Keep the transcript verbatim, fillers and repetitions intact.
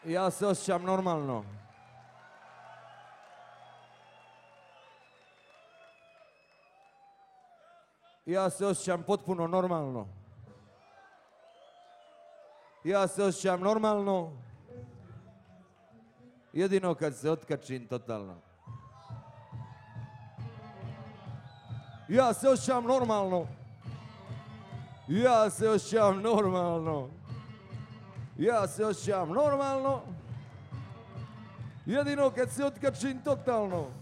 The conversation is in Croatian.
Ja se osjećam normalno. Ja se osjećam potpuno normalno. Ja se osjećam normalno. Jedino kad se otkačim totalno. Ja se osjećam normalno. Ja se osjećam normalno. Ja se osjećam normalno. Jedino kad se otkačim totalno.